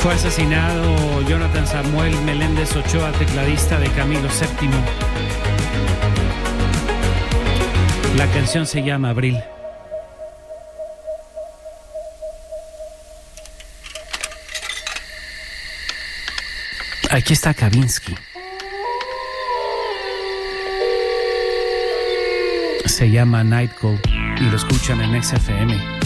Fue asesinado Jonathan Samuel Meléndez Ochoa, tecladista de Camilo VII. La canción se llama Abril. Aquí está Kavinsky. Se llama Night Call y lo escuchan en XFM.